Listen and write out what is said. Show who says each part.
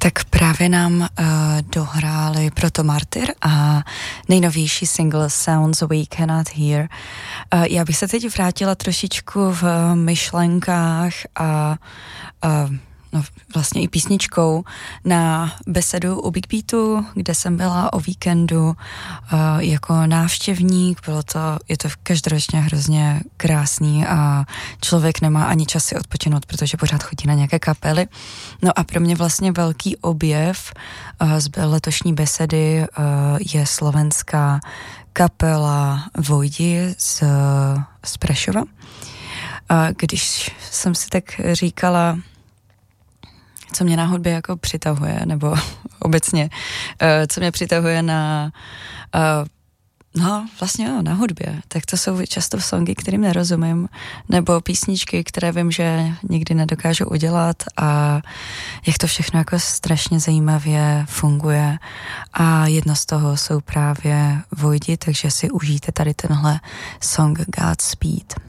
Speaker 1: Tak právě nám dohráli Proto Martyr a nejnovější single Sounds We Cannot Hear. Já bych se teď vrátila trošičku v myšlenkách a vlastně i písničkou na besedu u Big Beatu, kde jsem byla o víkendu jako návštěvník. Je to každoročně hrozně krásný a člověk nemá ani čas si odpočinout, protože pořád chodí na nějaké kapely. No a pro mě vlastně velký objev z letošní besedy je slovenská kapela Vojdi z Prešova. Když jsem si tak říkala, co mě na hudbě jako přitahuje, nebo obecně, co mě přitahuje na hudbě, tak to jsou často songy, kterým nerozumím, nebo písničky, které vím, že nikdy nedokážu udělat a jak to všechno jako strašně zajímavě funguje. A jedno z toho jsou právě Vojdi, takže si užijte tady tenhle song Godspeed.